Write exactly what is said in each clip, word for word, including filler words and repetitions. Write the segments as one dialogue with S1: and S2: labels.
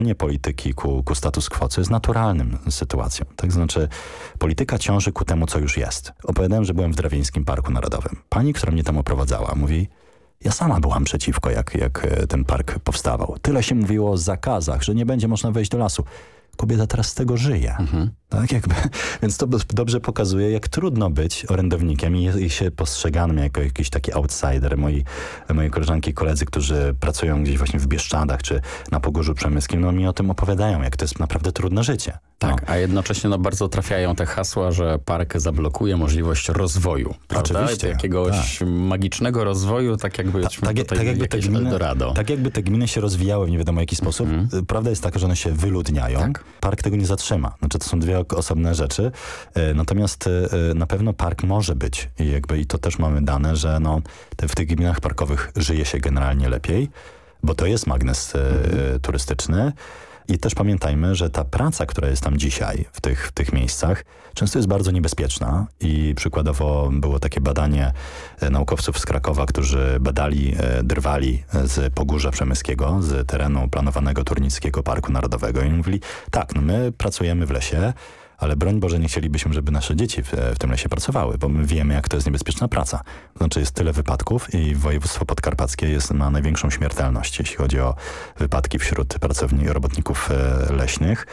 S1: nie polityki ku, ku status quo, co jest naturalnym sytuacją. Tak znaczy, polityka ciąży ku temu, co już jest. Opowiadałem, że byłem w Drawieńskim Parku Narodowym. Pani, która mnie tam oprowadzała, mówi, ja sama byłam przeciwko, jak, jak ten park powstawał. Tyle się mówiło o zakazach, że nie będzie można wejść do lasu. Kobieta teraz z tego żyje. Mhm. Tak jakby, więc to dobrze pokazuje, jak trudno być orędownikiem i, i się postrzeganym jako jakiś taki outsider. Moi, moje koleżanki i koledzy, którzy pracują gdzieś właśnie w Bieszczadach czy na Pogórzu Przemyskim, no mi o tym opowiadają, jak to jest naprawdę trudne życie.
S2: Tak,
S1: no.
S2: A jednocześnie no, bardzo trafiają te hasła, że park zablokuje możliwość rozwoju. Prawda?
S1: Oczywiście.
S2: Jakiegoś tak. magicznego rozwoju, tak jakby Ta, tak, tutaj tak jakby jakieś gminy, Eldorado.
S1: Tak jakby te gminy się rozwijały w nie wiadomo jaki sposób. Mhm. Prawda jest taka, że one się wyludniają. Tak. Park tego nie zatrzyma. Znaczy to są dwie osobne rzeczy. Natomiast na pewno park może być i jakby i to też mamy dane, że no, te, w tych gminach parkowych żyje się generalnie lepiej, bo to jest magnes mhm. turystyczny. I też pamiętajmy, że ta praca, która jest tam dzisiaj w tych, w tych miejscach, często jest bardzo niebezpieczna i przykładowo było takie badanie naukowców z Krakowa, którzy badali drwali z Pogórza Przemyskiego, z terenu planowanego Turnickiego Parku Narodowego i mówili, tak, no my pracujemy w lesie, ale broń Boże nie chcielibyśmy, żeby nasze dzieci w, w tym lesie pracowały, bo my wiemy, jak to jest niebezpieczna praca. Znaczy jest tyle wypadków i województwo podkarpackie jest, ma największą śmiertelność, jeśli chodzi o wypadki wśród pracowników, robotników e, leśnych.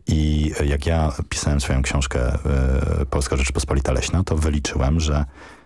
S1: I jak ja pisałem swoją książkę e, Polska Rzeczpospolita Leśna, to wyliczyłem, że,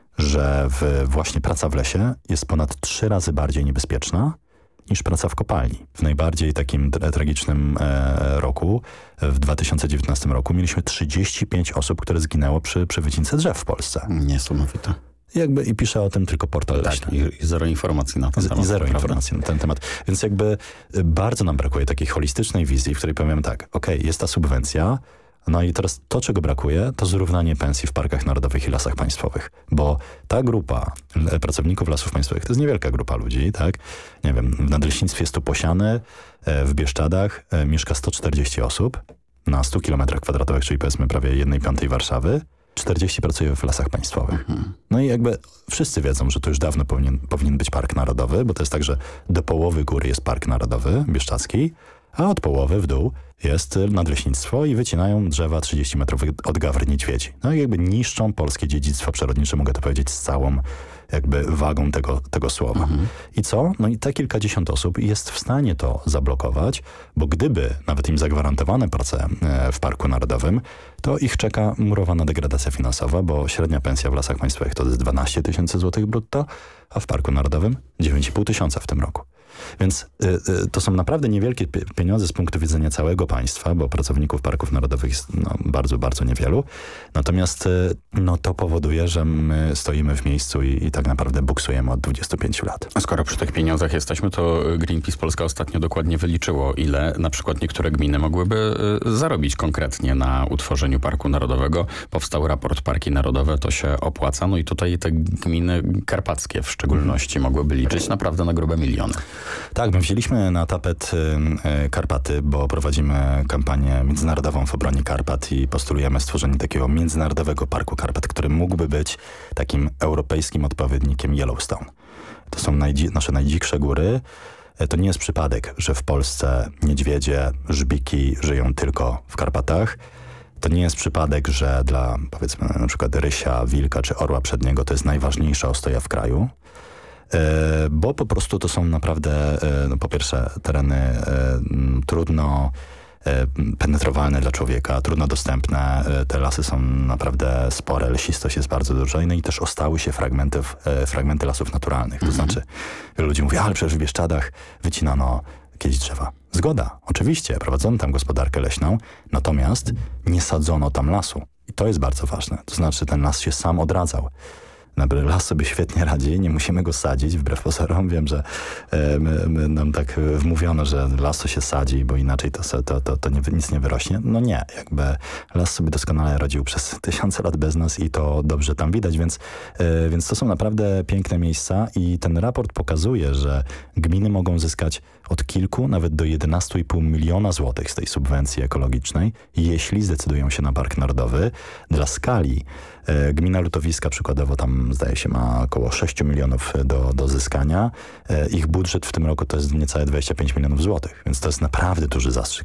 S1: że w, właśnie praca w lesie jest ponad trzy razy bardziej niebezpieczna niż praca w kopalni. W najbardziej takim tra tragicznym e, roku, w dwa tysiące dziewiętnastym roku, mieliśmy trzydzieści pięć osób, które zginęło przy, przy wycince drzew w Polsce.
S2: Niesamowite.
S1: Jakby i pisze o tym tylko portal leśny.
S2: Tak, i, i zero informacji na ten temat.
S1: I zero
S2: prawda?
S1: informacji na ten temat. Więc jakby bardzo nam brakuje takiej holistycznej wizji, w której powiem tak, okej, okay, jest ta subwencja, no i teraz to, czego brakuje, to zrównanie pensji w parkach narodowych i lasach państwowych. Bo ta grupa pracowników lasów państwowych to jest niewielka grupa ludzi, tak? Nie wiem, w Nadleśnictwie jest tu Posiany, w Bieszczadach mieszka sto czterdzieści osób na stu kilometrach kwadratowych, czyli powiedzmy prawie jednej piątej Warszawy. czterdzieści pracuje w lasach państwowych. Mhm. No i jakby wszyscy wiedzą, że to już dawno powinien, powinien być park narodowy, bo to jest tak, że do połowy góry jest park narodowy bieszczadzki, a od połowy w dół jest nadleśnictwo i wycinają drzewa trzydzieści metrów od gawr niedźwiedzi. No i jakby niszczą polskie dziedzictwo przyrodnicze, mogę to powiedzieć z całą jakby wagą tego, tego słowa. Mhm. I co? No i te kilkadziesiąt osób jest w stanie to zablokować, bo gdyby nawet im zagwarantowane prace w Parku Narodowym, to ich czeka murowana degradacja finansowa, bo średnia pensja w lasach państwowych to jest dwanaście tysięcy złotych brutto, a w Parku Narodowym dziewięć i pół tysiąca w tym roku. Więc y, y, to są naprawdę niewielkie pieniądze z punktu widzenia całego państwa, bo pracowników parków narodowych jest no, bardzo, bardzo niewielu. Natomiast y, no, to powoduje, że my stoimy w miejscu i, i tak naprawdę buksujemy od dwudziestu pięciu lat.
S2: A skoro przy tych pieniądzach jesteśmy, to Greenpeace Polska ostatnio dokładnie wyliczyło, ile na przykład niektóre gminy mogłyby y, zarobić konkretnie na utworzeniu Parku Narodowego. Powstał raport Parki Narodowe, to się opłaca. No i tutaj te gminy karpackie w szczególności hmm. mogłyby liczyć naprawdę na grube miliony.
S1: Tak, my wzięliśmy na tapet y, Karpaty, bo prowadzimy kampanię międzynarodową w obronie Karpat i postulujemy stworzenie takiego międzynarodowego Parku Karpat, który mógłby być takim europejskim odpowiednikiem Yellowstone. To są najdzi nasze najdziksze góry. To nie jest przypadek, że w Polsce niedźwiedzie, żbiki żyją tylko w Karpatach. To nie jest przypadek, że dla powiedzmy na przykład rysia, wilka czy orła przedniego to jest najważniejsza ostoja w kraju. E, bo po prostu to są naprawdę, e, no po pierwsze, tereny e, trudno e, penetrowalne dla człowieka, trudno dostępne. E, te lasy są naprawdę spore, lesistość jest bardzo duża. No i też ostały się fragmenty, e, fragmenty lasów naturalnych. To mhm. znaczy, wielu ludzi mówi, ale przecież w Bieszczadach wycinano kiedyś drzewa. Zgoda, oczywiście, prowadzono tam gospodarkę leśną, natomiast nie sadzono tam lasu. I to jest bardzo ważne. To znaczy, ten las się sam odradzał. Las sobie świetnie radzi, nie musimy go sadzić, wbrew pozorom. Wiem, że e, my, my nam tak wmówiono, że las to się sadzi, bo inaczej to, to, to, to nie, nic nie wyrośnie. No nie, jakby las sobie doskonale radził przez tysiące lat bez nas i to dobrze tam widać, więc, e, więc to są naprawdę piękne miejsca i ten raport pokazuje, że gminy mogą zyskać od kilku, nawet do jedenastu i pół miliona złotych z tej subwencji ekologicznej, jeśli zdecydują się na Park Narodowy. Dla skali e, gmina Lutowiska przykładowo tam tam zdaje się ma około sześć milionów do, do zyskania. Ich budżet w tym roku to jest niecałe dwadzieścia pięć milionów złotych, więc to jest naprawdę duży zastrzyk.